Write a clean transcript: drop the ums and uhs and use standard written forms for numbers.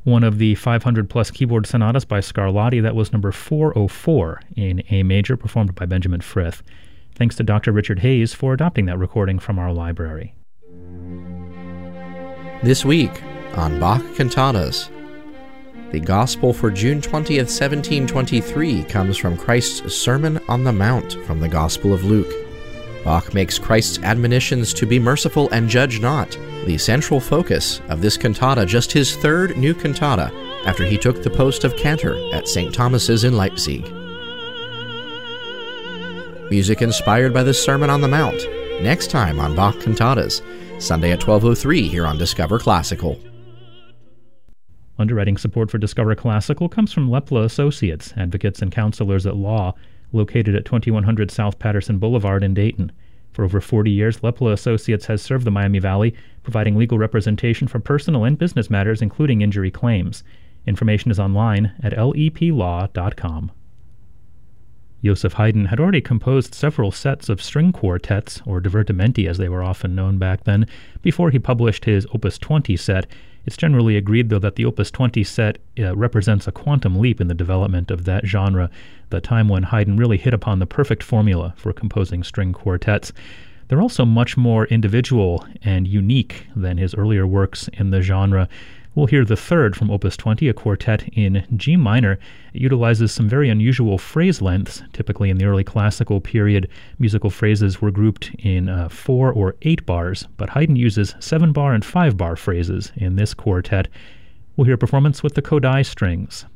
One of the 500-plus keyboard sonatas by Scarlatti, that was number 404 in A major, performed by Benjamin Frith. Thanks to Dr. Richard Hayes for adopting that recording from our library. This week on Bach Cantatas, the Gospel for June 20th, 1723 comes from Christ's Sermon on the Mount from the Gospel of Luke. Bach makes Christ's admonitions to be merciful and judge not the central focus of this cantata, just his third new cantata after he took the post of cantor at St. Thomas's in Leipzig. Music inspired by the Sermon on the Mount, next time on Bach Cantatas, Sunday at 12:03 here on Discover Classical. Underwriting support for Discover Classical comes from Lepla Associates, advocates and counselors at law, located at 2100 South Patterson Boulevard in Dayton. For over 40 years, Lepla Associates has served the Miami Valley, providing legal representation for personal and business matters, including injury claims. Information is online at leplaw.com. Joseph Haydn had already composed several sets of string quartets, or divertimenti as they were often known back then, before he published his Opus 20 set. It's generally agreed, though, that the Opus 20 set represents a quantum leap in the development of that genre, the time when Haydn really hit upon the perfect formula for composing string quartets. They're also much more individual and unique than his earlier works in the genre. We'll hear the third from Opus 20, a quartet in G minor. It utilizes some very unusual phrase lengths. Typically in the early classical period, musical phrases were grouped in 4 or 8 bars, but Haydn uses 7-bar and 5-bar phrases in this quartet. We'll hear a performance with the Kodai strings.